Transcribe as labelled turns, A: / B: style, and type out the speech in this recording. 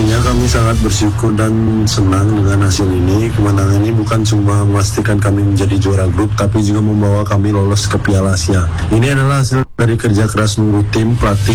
A: Pastinya kami sangat bersyukur dan senang dengan hasil ini. Kemenangan ini bukan cuma memastikan kami menjadi juara grup, tapi juga membawa kami lolos ke Piala Asia. Ini adalah hasil dari kerja keras seluruh tim, pelatih,